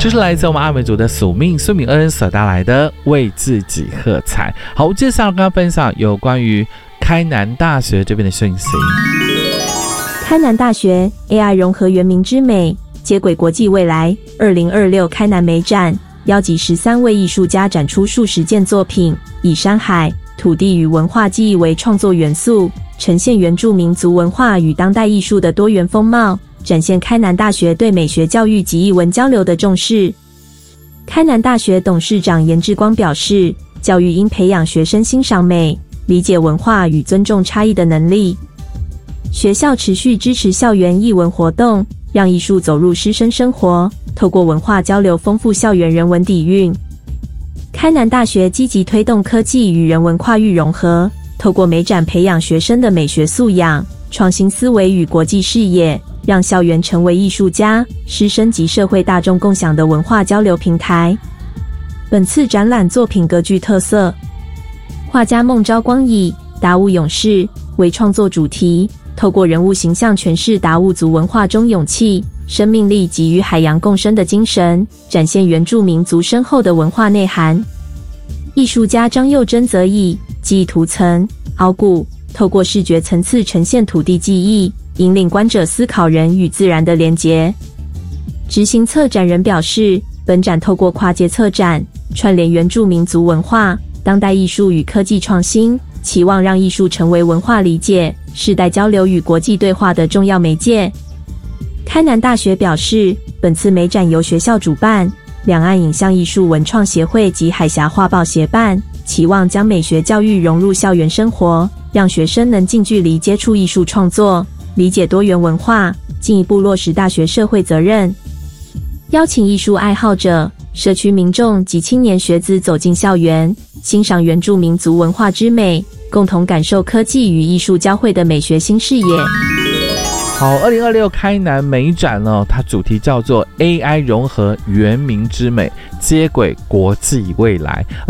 这是来自我们阿美族的宿命孙敏恩所带来的为自己喝彩。好，接下来跟大家分享有关于开南大学这边的讯息。 开南大学 AI 融合原民之美，接轨国际未来。2026开南美展邀集13位艺术家展出数十件作品，以山海、土地与文化记忆为创作元素，呈现原住民族文化与当代艺术的多元风貌，展现开南大学对美学教育及艺文交流的重视。开南大学董事长严志光表示，教育应培养学生欣赏美、理解文化与尊重差异的能力。学校持续支持校园艺文活动，让艺术走入师生生活，透过文化交流丰富校园人文底蕴。开南大学积极推动科技与人文跨域融合，透过美展培养学生的美学素养、创新思维与国际视野，让校园成为艺术家、师生及社会大众共享的文化交流平台。本次展览作品各具特色，画家孟昭光以达悟勇士为创作主题，透过人物形象诠释达悟族文化中勇气、生命力及与海洋共生的精神，展现原住民族深厚的文化内涵。艺术家张佑珍则以记忆图层、凹骨，透过视觉层次呈现土地记忆，引领观者思考人与自然的连结。执行策展人表示，本展透过跨界策展，串联原住民族文化、当代艺术与科技创新，期望让艺术成为文化理解、世代交流与国际对话的重要媒介。开南大学表示，本次美展由学校主办，两岸影像艺术文创协会及海峡画报协办，期望将美学教育融入校园生活，让学生能近距离接触艺术创作，理解多元文化，进一步落实大学社会责任。邀请艺术爱好者、社区民众及青年学子走进校园，欣赏原住民族文化之美，共同感受科技与艺术交汇的美学新视野。 好，2026开南美展呢，它主题叫做 AI 融合原民之美，接轨国际未来。